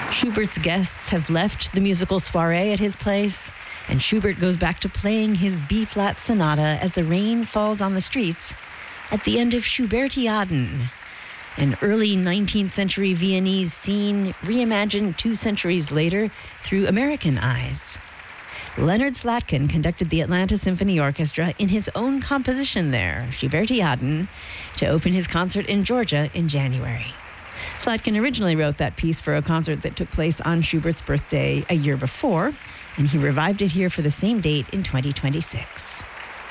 Schubert's guests have left the musical soiree at his place, and Schubert goes back to playing his B-flat sonata as the rain falls on the streets at the end of Schubertiaden, an early 19th century Viennese scene reimagined 2 centuries later through American eyes. Leonard Slatkin conducted the Atlanta Symphony Orchestra in his own composition there, Schubertiaden, to open his concert in Georgia in January. Slatkin originally wrote that piece for a concert that took place on Schubert's birthday a year before, and he revived it here for the same date in 2026.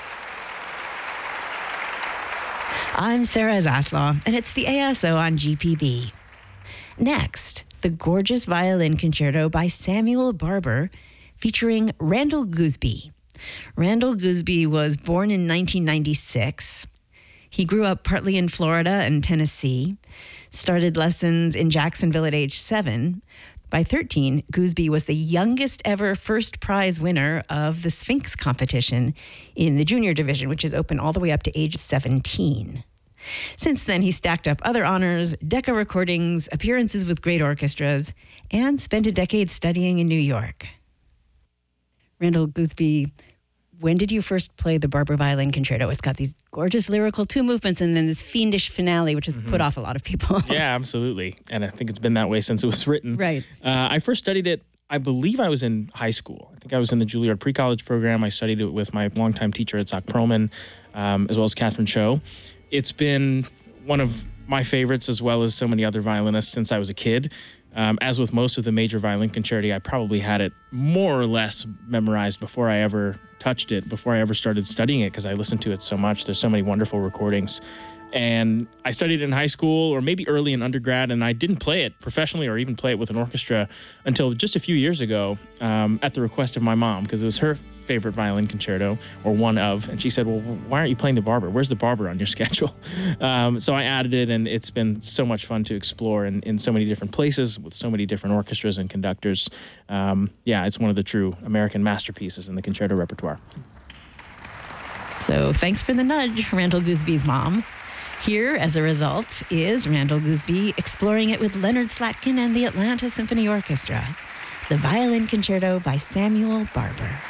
I'm Sarah Zaslaw, and it's the ASO on GPB. Next, the gorgeous violin concerto by Samuel Barber, featuring Randall Gooseby. Randall Gooseby was born in 1996. He grew up partly in Florida and Tennessee, started lessons in Jacksonville at age 7. By 13, Gooseby was the youngest ever first prize winner of the Sphinx competition in the junior division, which is open all the way up to age 17. Since then, he stacked up other honors, Decca recordings, appearances with great orchestras, and spent a decade studying in New York. Randall Gooseby, when did you first play the Barber Violin Concerto? It's got these gorgeous lyrical 2 movements and then this fiendish finale, which has put off a lot of people. Yeah, absolutely. And I think it's been that way since it was written. Right. I first studied it, I believe I was in high school. I think I was in the Juilliard pre-college program. I studied it with my longtime teacher at Zach Perlman, as well as Catherine Cho. It's been one of my favorites, as well as so many other violinists, since I was a kid. As with most of the major violin concerti, I probably had it more or less memorized before I ever touched it, before I ever started studying it, because I listened to it so much. There's so many wonderful recordings. And I studied it in high school, or maybe early in undergrad, and I didn't play it professionally or even play it with an orchestra until just a few years ago, at the request of my mom, because it was her favorite violin concerto, or one of, and she said, well, why aren't you playing the Barber? Where's the Barber on your schedule? So I added it, and it's been so much fun to explore in so many different places with so many different orchestras and conductors. Yeah, it's one of the true American masterpieces in the concerto repertoire. So thanks for the nudge, Randall Gooseby's mom. Here, as a result, is Randall Gooseby exploring it with Leonard Slatkin and the Atlanta Symphony Orchestra, the Violin Concerto by Samuel Barber.